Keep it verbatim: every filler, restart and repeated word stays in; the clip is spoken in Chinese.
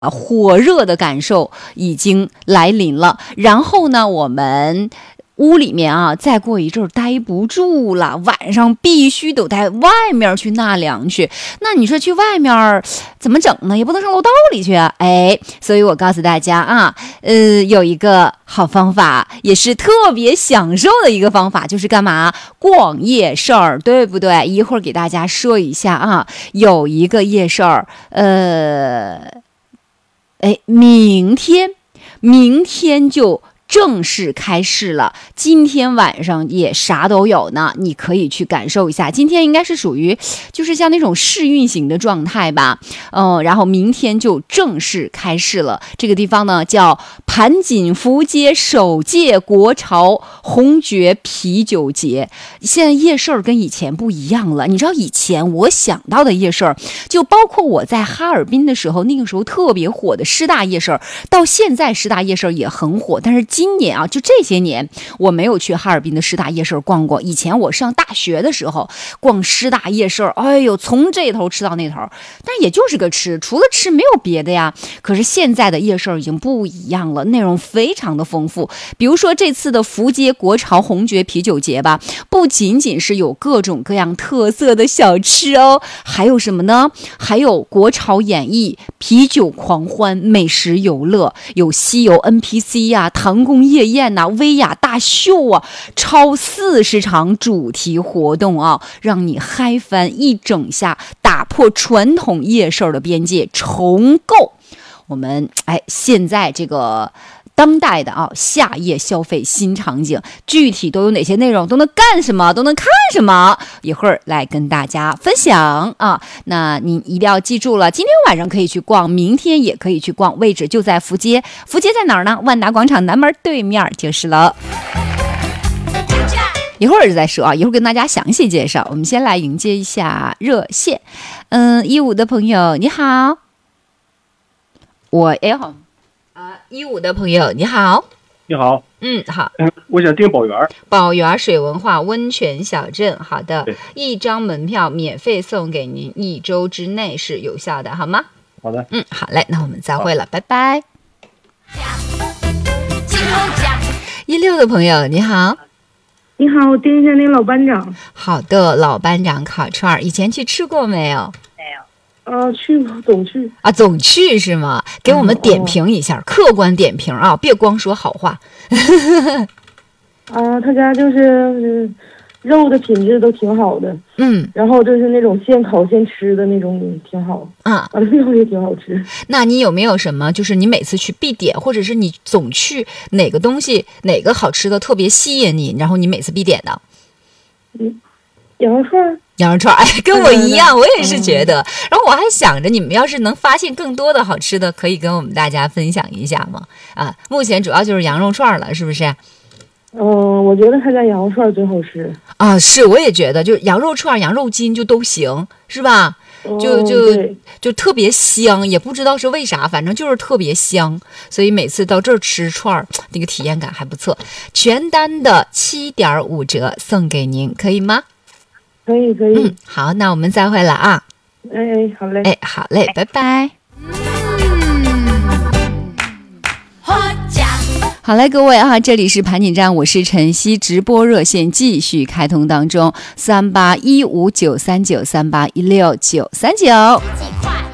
火热的感受已经来临了。然后呢，我们屋里面啊，再过一阵儿待不住了，晚上必须得在外面去纳凉去。那你说去外面怎么整呢？也不能上楼道里去啊，哎，所以我告诉大家啊，呃，有一个好方法，也是特别享受的一个方法，就是干嘛？逛夜市儿，对不对？一会儿给大家说一下啊，有一个夜市儿，呃，哎，明天，明天就正式开市了，今天晚上也啥都有呢，你可以去感受一下。今天应该是属于就是像那种试运行的状态吧，嗯，然后明天就正式开市了。这个地方呢叫盘锦福街首届国潮红爵啤酒节。现在夜市跟以前不一样了，你知道以前我想到的夜市，就包括我在哈尔滨的时候，那个时候特别火的师大夜市，到现在师大夜市也很火，但是今年啊，就这些年我没有去哈尔滨的师大夜市逛过。以前我上大学的时候逛师大夜市，哎呦，从这头吃到那头，但也就是个吃，除了吃没有别的呀。可是现在的夜市已经不一样了，内容非常的丰富。比如说这次的福街国潮红爵啤酒节吧，不仅仅是有各种各样特色的小吃哦，还有什么呢？还有国潮演绎、啤酒狂欢、美食游乐，有西游 N P C 呀、啊、唐宫夜宴呐、啊、薇娅大秀啊，超四十场主题活动啊，让你嗨翻一整下，打破传统夜市的边界，重构我们哎现在这个当代的啊夏夜消费新场景，具体都有哪些内容，都能干什么，都能看什么，一会儿来跟大家分享啊。那你一定要记住了，今天晚上可以去逛，明天也可以去逛，位置就在福街。福街在哪儿呢？万达广场南门对面就是了。一会儿再说啊，一会儿跟大家详细介绍。我们先来迎接一下热线。嗯，一五的朋友你好。我哎好啊，一五的朋友你好。 你好。 嗯，好。 嗯，我想订宝源。 宝源水文化温泉小镇，好的，一张门票免费送给您，一周之内是有效的，好吗？ 好的。 嗯，好嘞，那我们再会了，拜拜。一六的朋友你好。 你好，我订一下那老班长。 好的，老班长烤串，以前去吃过没有？ 没有。啊，去过，总去啊，总去是吗？给我们点评一下，嗯哦、客观点评啊，别光说好话。 啊，他家就是、嗯、肉的品质都挺好的， 嗯， 然后就是那种现烤现吃的那种挺好啊， 完了肉也挺好吃。 那你有没有什么，就是你每次去必点，或者是你总去哪个东西哪个好吃的特别吸引你，然后你每次必点的？ 嗯，羊肉串。 羊肉串，哎，跟我一样，我也是觉得。然后我还想着，你们要是能发现更多的好吃的，可以跟我们大家分享一下吗？啊，目前主要就是羊肉串了，是不是？ 嗯，我觉得他家羊肉串最好吃啊，是，我也觉得，就羊肉串、羊肉筋就都行，是吧？就就、 嗯、 就特别香，也不知道是为啥，反正就是特别香，所以每次到这儿吃串，那个体验感还不错。全单的七点五折送给您，可以吗？ 可以可以。 嗯，好，那我们再会了啊。 哎，好嘞。 哎，好嘞，拜拜。好嘞，各位啊，这里是盘锦站，我是晨曦，直播热线继续开通当中，三八一五九三九三八一六九三九。